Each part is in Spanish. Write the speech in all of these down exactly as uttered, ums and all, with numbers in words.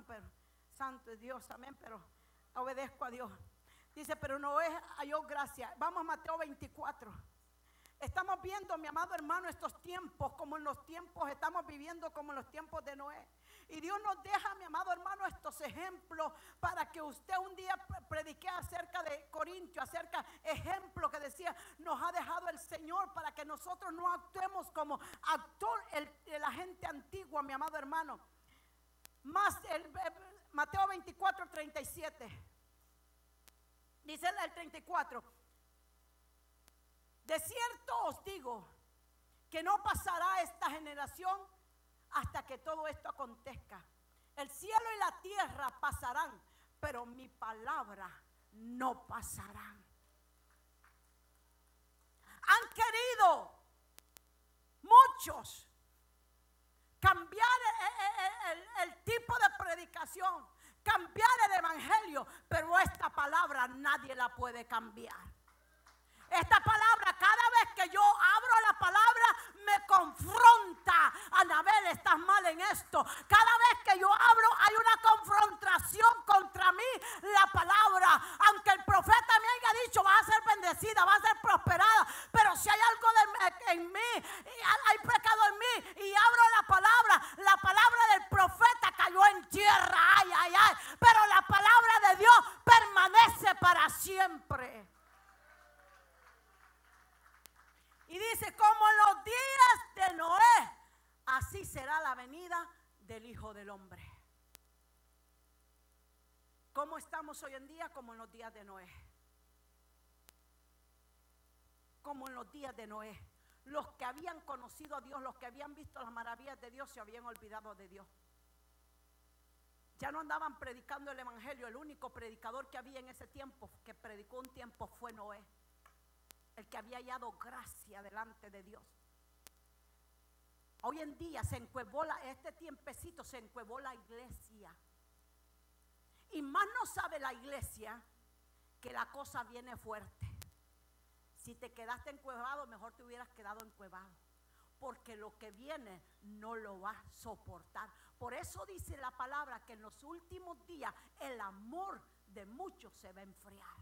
pero santo es Dios, amén, pero obedezco a Dios. Dice, pero Noé halló gracia. Vamos a Mateo veinticuatro. Estamos viendo, mi amado hermano, estos tiempos como en los tiempos, estamos viviendo como en los tiempos de Noé. Y Dios nos deja, mi amado hermano, estos ejemplos para que usted un día predique acerca de Corintios, acerca ejemplos que decía, nos ha dejado el Señor para que nosotros no actuemos como actuó el, la gente antigua, mi amado hermano. Más el, el Mateo veinticuatro, treinta y siete. Dice el treinta y cuatro. De cierto os digo que no pasará esta generación hasta que todo esto acontezca. El cielo y la tierra pasarán, pero mi palabra no pasará. Han querido muchos cambiar el, el, el, el tipo de predicación, cambiar el evangelio, pero esta palabra nadie la puede cambiar. Esta palabra, cada vez que yo abro la palabra, me confronta. Anabel, estás mal en esto. Cada vez que yo abro, hay una confrontación contra mí, la palabra. Aunque el profeta me haya dicho, va a ser bendecida, va a ser prosperada. Pero si hay algo de, en mí, hay pecado en mí, y abro la palabra, la palabra del profeta cayó en tierra. Ay, ay, ay. Pero la palabra de Dios permanece para siempre. Y dice, como en los días de Noé, así será la venida del Hijo del Hombre. ¿Cómo estamos hoy en día? Como en los días de Noé. Como en los días de Noé. Los que habían conocido a Dios, los que habían visto las maravillas de Dios, se habían olvidado de Dios. Ya no andaban predicando el evangelio. El único predicador que había en ese tiempo, que predicó un tiempo, fue Noé. El que había hallado gracia delante de Dios. Hoy en día se encuevó la, este tiempecito se encuevó la iglesia. Y más no sabe la iglesia que la cosa viene fuerte. Si te quedaste encuevado, mejor te hubieras quedado encuevado. Porque lo que viene no lo va a soportar. Por eso dice la palabra que en los últimos días el amor de muchos se va a enfriar.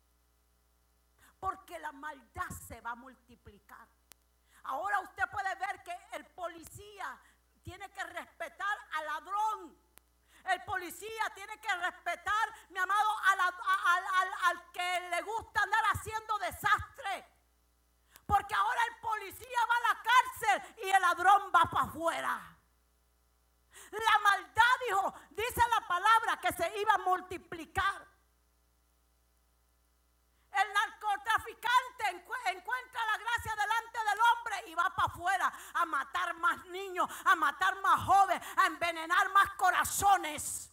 Porque la maldad se va a multiplicar. Ahora usted puede ver que el policía tiene que respetar al ladrón. El policía tiene que respetar, mi amado, a la, a, a, al, al que le gusta andar haciendo desastre. Porque ahora el policía va a la cárcel y el ladrón va para afuera. La maldad, dijo, dice la palabra que se iba a multiplicar. El narcotraficante encu- encuentra la gracia delante del hombre y va para afuera a matar más niños, a matar más jóvenes, a envenenar más corazones.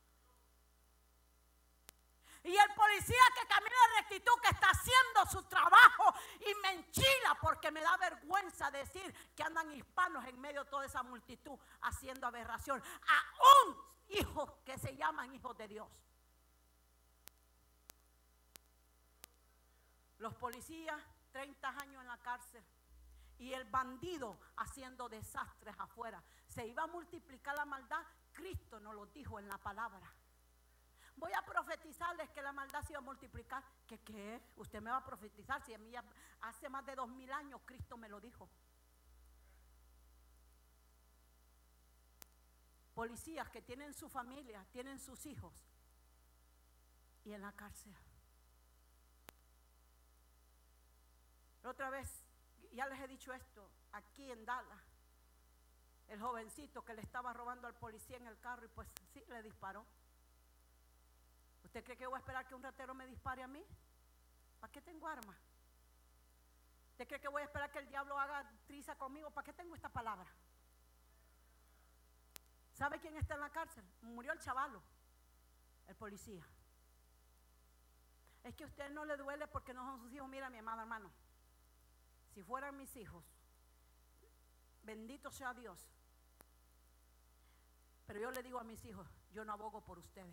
Y el policía que camina en rectitud, que está haciendo su trabajo, y me enchila porque me da vergüenza decir que andan hispanos en medio de toda esa multitud haciendo aberración. Aún hijos que se llaman hijos de Dios. Los policías, treinta años en la cárcel. Y el bandido haciendo desastres afuera. Se iba a multiplicar la maldad. Cristo nos lo dijo en la palabra. Voy a profetizarles que la maldad se iba a multiplicar. ¿Qué qué? Usted me va a profetizar si a mí ya hace más de dos mil años Cristo me lo dijo. Policías que tienen su familia, tienen sus hijos. Y en la cárcel. La otra vez, ya les he dicho esto, aquí en Dallas, el jovencito que le estaba robando al policía en el carro y pues sí, le disparó. ¿Usted cree que voy a esperar que un ratero me dispare a mí? ¿Para qué tengo armas? ¿Usted cree que voy a esperar que el diablo haga triza conmigo? ¿Para qué tengo esta palabra? ¿Sabe quién está en la cárcel? Murió el chavalo, el policía. Es que a usted no le duele porque no son sus hijos. Mira, mi amado hermano, si fueran mis hijos, bendito sea Dios. Pero yo le digo a mis hijos, yo no abogo por ustedes.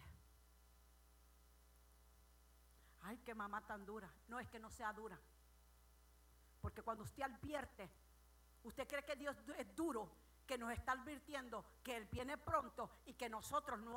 Ay, qué mamá tan dura. No es que no sea dura. Porque cuando usted advierte, usted cree que Dios es duro, que nos está advirtiendo que Él viene pronto y que nosotros no